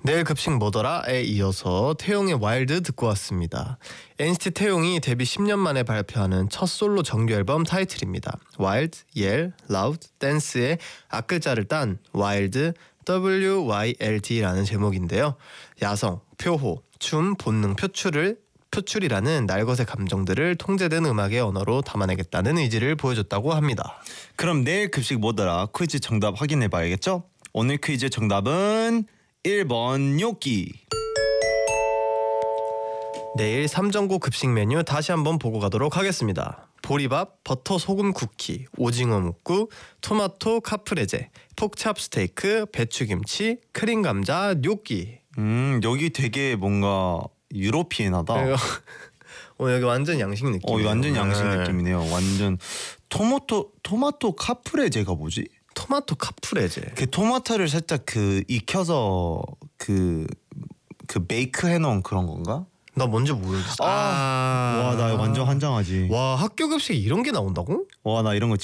내일 급식 뭐더라에 이어서 태용의 와일드 듣고 왔습니다. NCT 태용이 데뷔 10년 만에 발표하는 첫 솔로 정규 앨범 타이틀입니다. 와일드, 옐, 라우드, 댄스의 앞글자를 딴 와일드, WYLD라는 제목인데요. 야성, 표호, 춤, 본능, 표출이라는 날것의 감정들을 통제된 음악의 언어로 담아내겠다는 의지를 보여줬다고 합니다. 그럼 내일 급식 뭐더라 퀴즈 정답 확인해봐야겠죠? 오늘 퀴즈 정답은 1번 뇨끼. 내일 3전고 급식 메뉴 다시 한번 보고 가도록 하겠습니다. 보리밥, 버터 소금 쿠키, 오징어 묵국, 토마토 카프레제, 폭찹 스테이크, 배추김치, 크림 감자, 뇨끼. 여기 되게 뭔가 유로피엔하다. 여기 완전 양식 느낌. 이거 완전 양식 느낌이네요. 완전 토마토 카프레제가 뭐지? 토마토 카프레제. 그 토마토를 살짝 익혀서 베이크 해놓은 그런 건가? 나 뭔지 모르겠어. 와, 나 완전 환장하지. 와, 학교 급식에 이런 게 나온다고? 와, 나 이런 거